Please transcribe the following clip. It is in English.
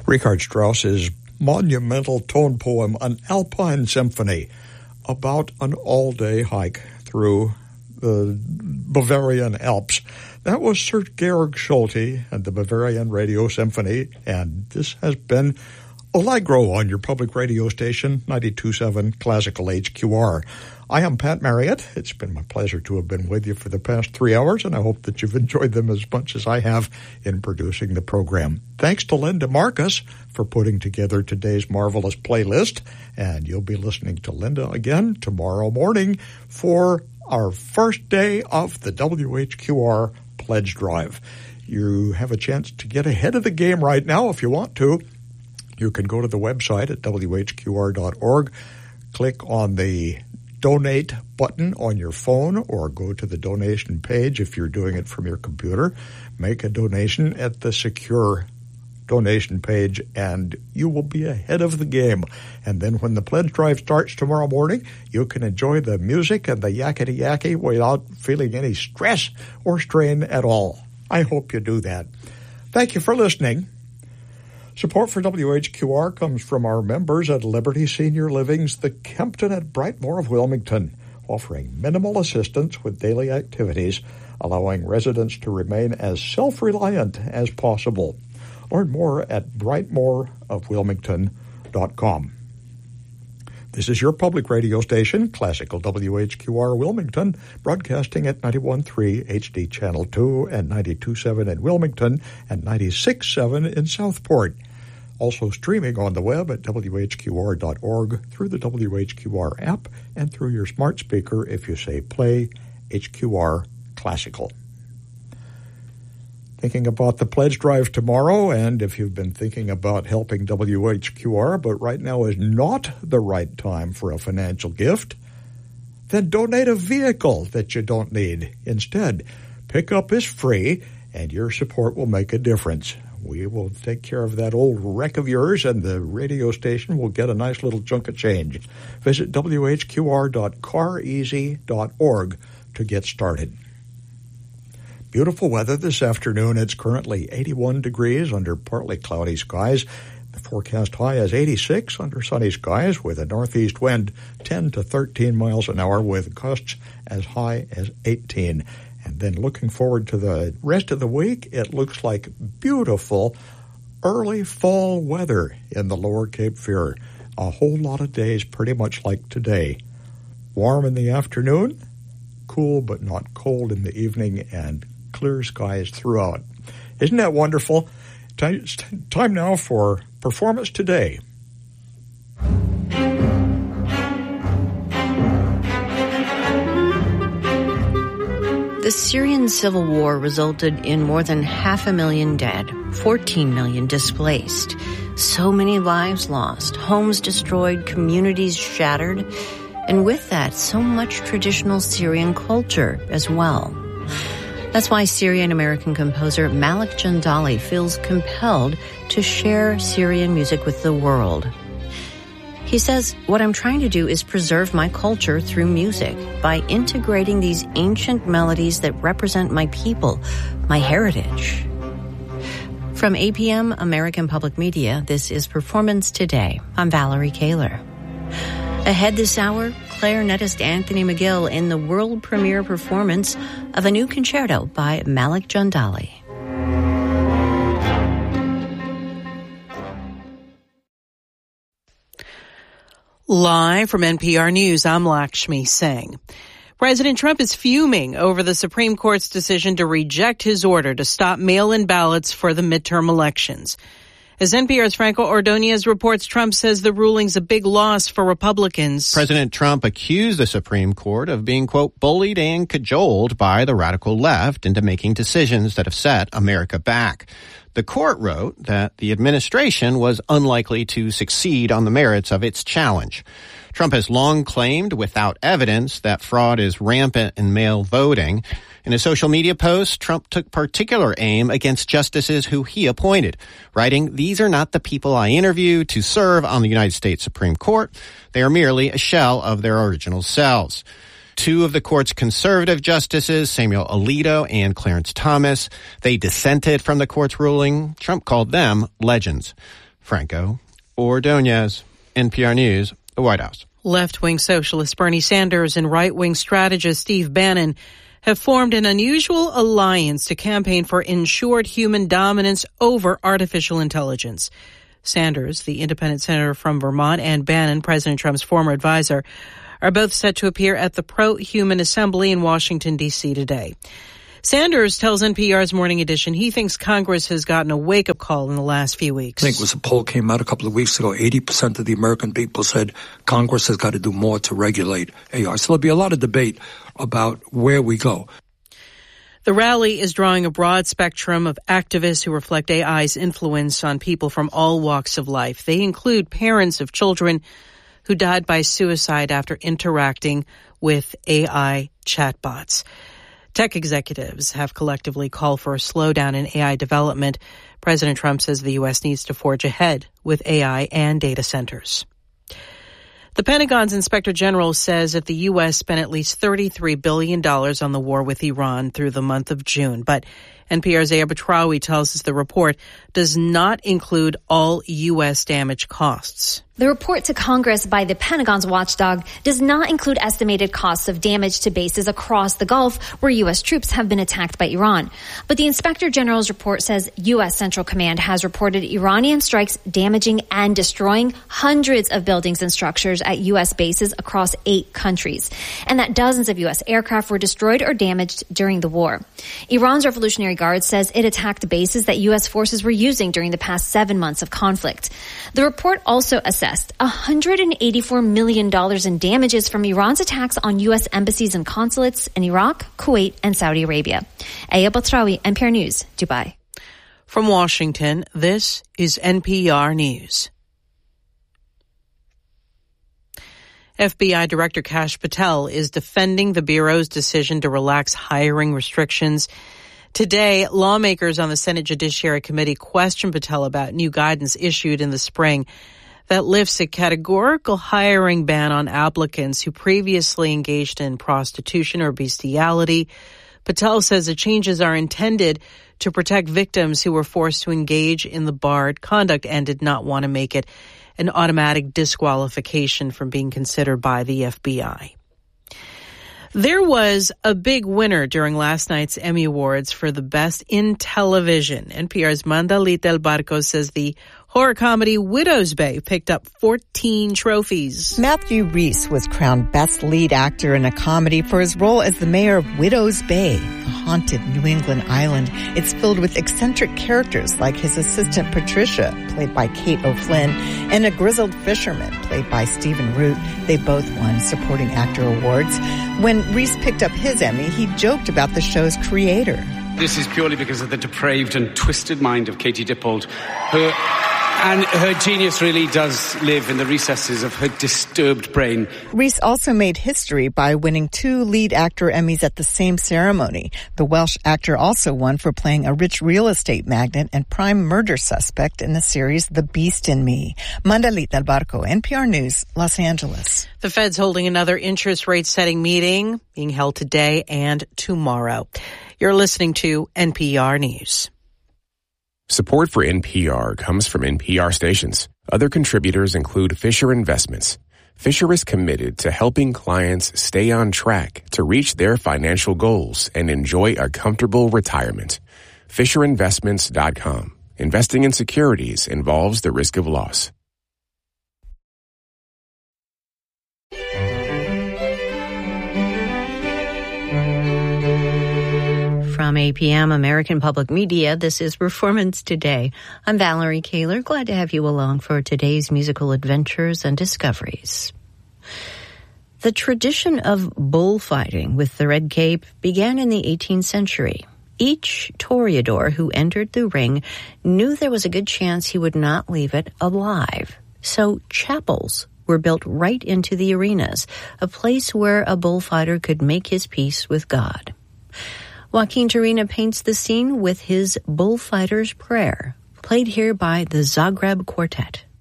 Richard Strauss's monumental tone poem, An Alpine Symphony, about an all-day hike through the Bavarian Alps. That was Sir Georg Solti and the Bavarian Radio Symphony, and this has been Allegro on your public radio station, 92.7 Classical HQR. I am Pat Marriott. It's been my pleasure to have been with you for the past 3 hours, and I hope that you've enjoyed them as much as I have in producing the program. Thanks to Linda Marcus for putting together today's marvelous playlist, and you'll be listening to Linda again tomorrow morning for our first day of the WHQR Pledge Drive. You have a chance to get ahead of the game right now if you want to. You can go to the website at WHQR.org, click on the donate button on your phone, or go to the donation page if you're doing it from your computer. Make a donation at the secure donation page, and you will be ahead of the game. And then when the pledge drive starts tomorrow morning, you can enjoy the music and the yakety-yakky without feeling any stress or strain at all. I hope you do that. Thank you for listening. Support for WHQR comes from our members at Liberty Senior Living's The Kempton at Brightmoor of Wilmington, offering minimal assistance with daily activities, allowing residents to remain as self-reliant as possible. Learn more at brightmoorofwilmington.com. This is your public radio station, Classical WHQR Wilmington, broadcasting at 91.3 HD Channel 2 and 92.7 in Wilmington and 96.7 in Southport. Also streaming on the web at WHQR.org through the WHQR app and through your smart speaker if you say play HQR Classical. Thinking about the pledge drive tomorrow, and if you've been thinking about helping WHQR, but right now is not the right time for a financial gift, then donate a vehicle that you don't need. Instead, pickup is free, and your support will make a difference. We will take care of that old wreck of yours, and the radio station will get a nice little chunk of change. Visit whqr.careasy.org to get started. Beautiful weather this afternoon. It's currently 81 degrees under partly cloudy skies. The forecast high is 86 under sunny skies with a northeast wind 10 to 13 miles an hour with gusts as high as 18. And then looking forward to the rest of the week, it looks like beautiful early fall weather in the lower Cape Fear. A whole lot of days pretty much like today. Warm in the afternoon, cool but not cold in the evening, and clear skies throughout. Isn't that wonderful? Time now for Performance Today. The Syrian civil war resulted in more than 500,000 dead, 14 million displaced, so many lives lost, homes destroyed, communities shattered, and with that, so much traditional Syrian culture as well. That's why Syrian-American composer Malik Jandali feels compelled to share Syrian music with the world. He says, what I'm trying to do is preserve my culture through music by integrating these ancient melodies that represent my people, my heritage. From APM American Public Media, this is Performance Today. I'm Valerie Kaler. Ahead this hour, clarinetist Anthony McGill in the world premiere performance of a new concerto by Malik Jandali. Live from NPR News, I'm Lakshmi Singh. President Trump is fuming over the Supreme Court's decision to reject his order to stop mail-in ballots for the midterm elections. As NPR's Franco Ordonez reports, Trump says the ruling's a big loss for Republicans. President Trump accused the Supreme Court of being, quote, bullied and cajoled by the radical left into making decisions that have set America back. The court wrote that the administration was unlikely to succeed on the merits of its challenge. Trump has long claimed without evidence that fraud is rampant in mail voting. In a social media post, Trump took particular aim against justices who he appointed, writing, "These are not the people I interviewed to serve on the United States Supreme Court. They are merely a shell of their original selves." Two of the court's conservative justices, Samuel Alito and Clarence Thomas, they dissented from the court's ruling. Trump called them legends. Franco Ordonez, NPR News, the White House. Left-wing socialist Bernie Sanders and right-wing strategist Steve Bannon have formed an unusual alliance to campaign for ensured human dominance over artificial intelligence. Sanders, the independent senator from Vermont, and Bannon, President Trump's former advisor, are both set to appear at the Pro-Human Assembly in Washington, D.C. today. Sanders tells NPR's Morning Edition he thinks Congress has gotten a wake-up call in the last few weeks. I think it was a poll came out a couple of weeks ago. 80% of the American people said Congress has got to do more to regulate AI. So there'll be a lot of debate about where we go. The rally is drawing a broad spectrum of activists who reflect AI's influence on people from all walks of life. They include parents of children who died by suicide after interacting with AI chatbots. Tech executives have collectively called for a slowdown in AI development. President Trump says the U.S. needs to forge ahead with AI and data centers. The Pentagon's Inspector General says that the U.S. spent at least $33 billion on the war with Iran through the month of June. But NPR's Aya Batrawi tells us the report does not include all U.S. damage costs. The report to Congress by the Pentagon's watchdog does not include estimated costs of damage to bases across the Gulf where U.S. troops have been attacked by Iran. But the Inspector General's report says U.S. Central Command has reported Iranian strikes damaging and destroying hundreds of buildings and structures at U.S. bases across 8 countries, and that dozens of U.S. aircraft were destroyed or damaged during the war. Iran's Revolutionary Guard says it attacked bases that U.S. forces were using during the past 7 months of conflict. The report also assessed $184 million in damages from Iran's attacks on U.S. embassies and consulates in Iraq, Kuwait, and Saudi Arabia. Aya Batrawi, NPR News, Dubai. From Washington, this is NPR News. FBI Director Kash Patel is defending the Bureau's decision to relax hiring restrictions. Today, lawmakers on the Senate Judiciary Committee questioned Patel about new guidance issued in the spring that lifts a categorical hiring ban on applicants who previously engaged in prostitution or bestiality. Patel says the changes are intended to protect victims who were forced to engage in the barred conduct and did not want to make it an automatic disqualification from being considered by the FBI. There was a big winner during last night's Emmy Awards for the Best in Television. NPR's Mandalita Del Barco says the horror comedy Widow's Bay picked up 14 trophies. Matthew Rhys was crowned Best Lead Actor in a Comedy for his role as the mayor of Widow's Bay, a haunted New England island. It's filled with eccentric characters like his assistant Patricia, played by Kate O'Flynn, and a grizzled fisherman, played by Stephen Root. They both won Supporting Actor awards. When Rhys picked up his Emmy, he joked about the show's creator. This is purely because of the depraved and twisted mind of Katie Dippold, and her genius really does live in the recesses of her disturbed brain. Rhys also made history by winning 2 Lead Actor Emmys at the same ceremony. The Welsh actor also won for playing a rich real estate magnate and prime murder suspect in the series The Beast in Me. Mandalita Del Barco, NPR News, Los Angeles. The Fed's holding another interest rate setting meeting being held today and tomorrow. You're listening to NPR News. Support for NPR comes from NPR stations. Other contributors include Fisher Investments. Fisher is committed to helping clients stay on track to reach their financial goals and enjoy a comfortable retirement. FisherInvestments.com. Investing in securities involves the risk of loss. From APM, American Public Media, this is Performance Today. I'm Valerie Kaler. Glad to have you along for today's musical adventures and discoveries. The tradition of bullfighting with the red cape began in the 18th century. Each toreador who entered the ring knew there was a good chance he would not leave it alive. So chapels were built right into the arenas, a place where a bullfighter could make his peace with God. Joaquin Turina paints the scene with his Bullfighter's Prayer, played here by the Zagreb Quartet.